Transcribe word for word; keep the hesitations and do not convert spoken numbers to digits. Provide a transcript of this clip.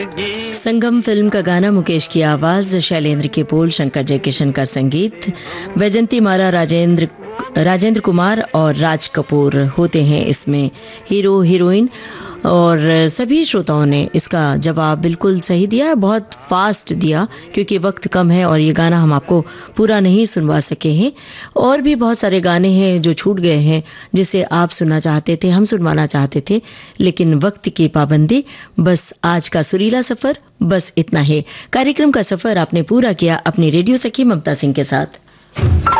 संगम film का गाना, मुकेश की आवाज, शैलेंद्र के बोल, शंकर जयकिशन का संगीत, वैजंती माला, राजेंद्र राजेंद्र कुमार और राज कपूर होते हैं इसमें हीरो हीरोइन। और सभी श्रोताओं ने इसका जवाब बिल्कुल सही दिया, बहुत फास्ट दिया क्योंकि वक्त कम है और ये गाना हम आपको पूरा नहीं सुनवा सके हैं। और भी बहुत सारे गाने हैं जो छूट गए हैं जिसे आप सुनना चाहते थे, हम सुनवाना चाहते थे, लेकिन वक्त की पाबंदी। बस आज का सुरीला सफर बस इतना ही। कार्यक्रम का सफर आपने पूरा किया अपनी रेडियो सखी ममता सिंह के साथ।